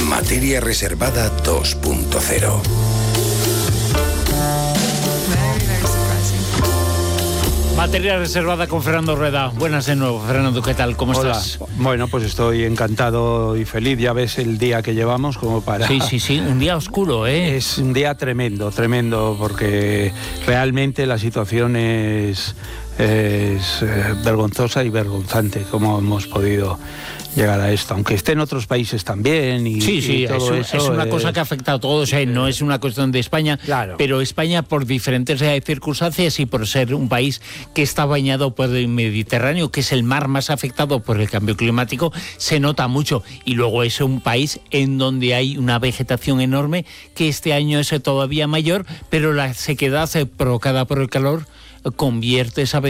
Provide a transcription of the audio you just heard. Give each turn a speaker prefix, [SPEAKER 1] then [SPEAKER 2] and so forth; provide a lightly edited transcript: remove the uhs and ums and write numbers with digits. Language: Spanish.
[SPEAKER 1] Materia Reservada 2.0.
[SPEAKER 2] Materia Reservada con Fernando Rueda. Buenas de nuevo, Fernando, ¿qué tal? ¿Cómo estás?
[SPEAKER 3] Bueno, pues estoy encantado y feliz. Ya ves el día que llevamos como para...
[SPEAKER 2] Sí, un día oscuro, ¿eh?
[SPEAKER 3] Es un día tremendo, porque realmente la situación es vergonzosa y vergonzante, como hemos podido llegar a esto, aunque esté en otros países también y todo eso
[SPEAKER 2] es una cosa que ha afectado a todos, no es una cuestión de España,
[SPEAKER 3] claro.
[SPEAKER 2] Pero España, por diferentes circunstancias y por ser un país que está bañado por el Mediterráneo, que es el mar más afectado por el cambio climático, se nota mucho, y luego es un país en donde hay una vegetación enorme, que este año es todavía mayor, pero la sequedad provocada por el calor convierte esa